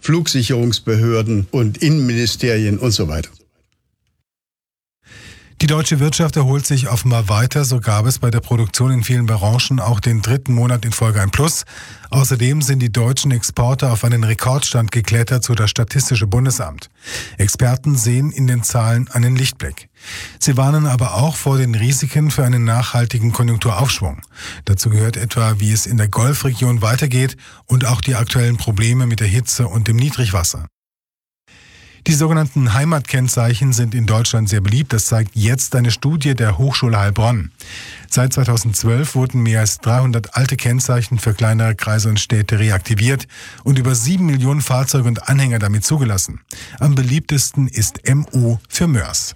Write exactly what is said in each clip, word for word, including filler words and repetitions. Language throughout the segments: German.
Flugsicherungsbehörden und Innenministerien und so weiter. Die deutsche Wirtschaft erholt sich offenbar weiter, so gab es bei der Produktion in vielen Branchen auch den dritten Monat in Folge ein Plus. Außerdem sind die deutschen Exporte auf einen Rekordstand geklettert, so das Statistische Bundesamt. Experten sehen in den Zahlen einen Lichtblick. Sie warnen aber auch vor den Risiken für einen nachhaltigen Konjunkturaufschwung. Dazu gehört etwa, wie es in der Golfregion weitergeht und auch die aktuellen Probleme mit der Hitze und dem Niedrigwasser. Die sogenannten Heimatkennzeichen sind in Deutschland sehr beliebt. Das zeigt jetzt eine Studie der Hochschule Heilbronn. Seit zweitausendzwölf wurden mehr als dreihundert alte Kennzeichen für kleinere Kreise und Städte reaktiviert und über sieben Millionen Fahrzeuge und Anhänger damit zugelassen. Am beliebtesten ist M O für Mörs.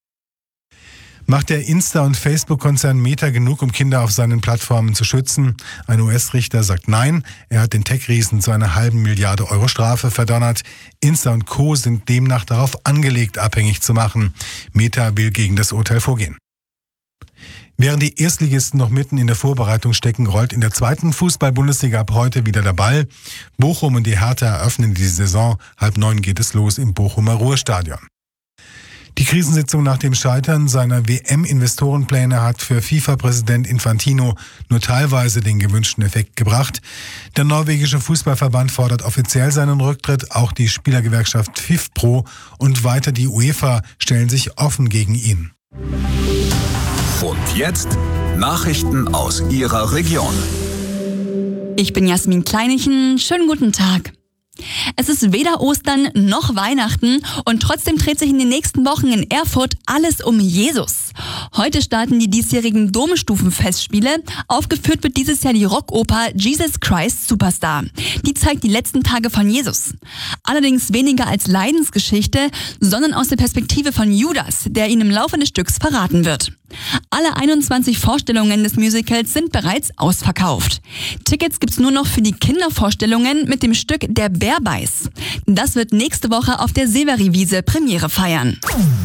Macht der Insta- und Facebook-Konzern Meta genug, um Kinder auf seinen Plattformen zu schützen? Ein U S-Richter sagt nein. Er hat den Tech-Riesen zu einer halben Milliarde Euro Strafe verdonnert. Insta und Co. sind demnach darauf angelegt, abhängig zu machen. Meta will gegen das Urteil vorgehen. Während die Erstligisten noch mitten in der Vorbereitung stecken, rollt in der zweiten Fußball-Bundesliga ab heute wieder der Ball. Bochum und die Hertha eröffnen die Saison. Halb neun geht es los im Bochumer Ruhrstadion. Die Krisensitzung nach dem Scheitern seiner W M-Investorenpläne hat für FIFA-Präsident Infantino nur teilweise den gewünschten Effekt gebracht. Der norwegische Fußballverband fordert offiziell seinen Rücktritt, auch die Spielergewerkschaft FIFPro und weiter die UEFA stellen sich offen gegen ihn. Und jetzt Nachrichten aus Ihrer Region. Ich bin Jasmin Kleinichen, schönen guten Tag. Es ist weder Ostern noch Weihnachten und trotzdem dreht sich in den nächsten Wochen in Erfurt alles um Jesus. Heute starten die diesjährigen Domstufenfestspiele. Aufgeführt wird dieses Jahr die Rockoper Jesus Christ Superstar. Die zeigt die letzten Tage von Jesus. Allerdings weniger als Leidensgeschichte, sondern aus der Perspektive von Judas, der ihn im Laufe des Stücks verraten wird. Alle einundzwanzig Vorstellungen des Musicals sind bereits ausverkauft. Tickets gibt's nur noch für die Kindervorstellungen mit dem Stück Der Bär beißt. Das wird nächste Woche auf der Severiwiese Premiere feiern.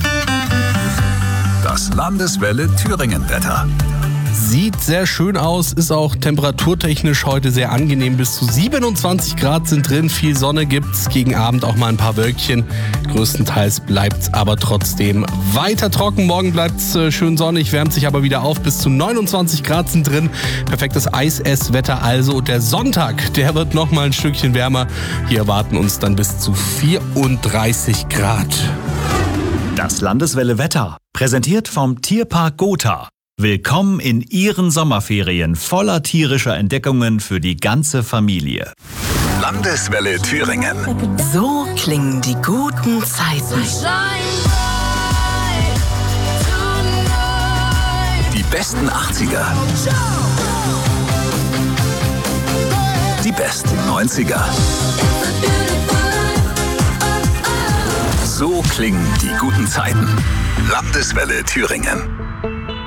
Das Landeswelle Thüringen-Wetter. Sieht sehr schön aus, ist auch temperaturtechnisch heute sehr angenehm. Bis zu siebenundzwanzig Grad sind drin, viel Sonne gibt's, gegen Abend auch mal ein paar Wölkchen. Größtenteils bleibt's aber trotzdem weiter trocken. Morgen bleibt's schön sonnig, wärmt sich aber wieder auf. Bis zu neunundzwanzig Grad sind drin. Perfektes Eis-Ess-Wetter also. Der Sonntag, der wird noch mal ein Stückchen wärmer. Hier erwarten uns dann bis zu vierunddreißig Grad. Das Landeswelle Wetter, präsentiert vom Tierpark Gotha. Willkommen in Ihren Sommerferien voller tierischer Entdeckungen für die ganze Familie. Landeswelle Thüringen. So klingen die guten Zeiten. Die besten achtziger. Die besten neunziger. So klingen die guten Zeiten. Landeswelle Thüringen.